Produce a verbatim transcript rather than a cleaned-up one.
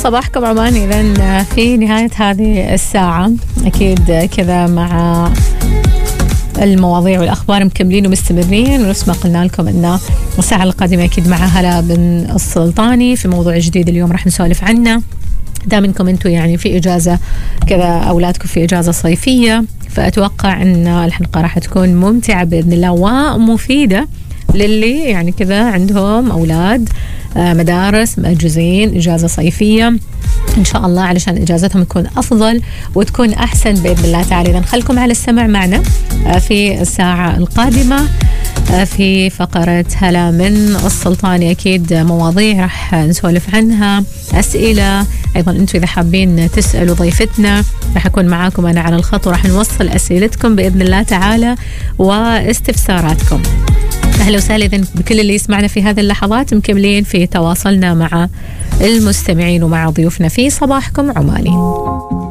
صباحكم عماني. إذن في نهاية هذه الساعة أكيد كذا مع المواضيع والأخبار مكملين ومستمرين، ونفس ما قلنا لكم أن الساعة القادمة أكيد مع هلا بن السلطاني في موضوع جديد اليوم راح نسولف عنه. دائما انتم يعني في إجازة كذا، أولادكم في إجازة صيفية، فأتوقع أن الحلقة راح تكون ممتعة بإذن الله ومفيدة للي يعني كذا عندهم أولاد مدارس مأجزين إجازة صيفية إن شاء الله، علشان إجازتهم تكون أفضل وتكون أحسن بإذن الله تعالى. إذن خلكم على السمع معنا في الساعة القادمة في فقرة هلا من السلطاني. أكيد مواضيع راح نسولف عنها، أسئلة أيضا أنتم إذا حابين تسألوا ضيفتنا راح أكون معاكم أنا على الخط، وراح نوصل أسئلتكم بإذن الله تعالى واستفساراتكم. أهلا وسهلا إذن بكل اللي يسمعنا في هذه اللحظات، مكملين في تواصلنا مع المستمعين ومع ضيوفنا في صباحكم عماني.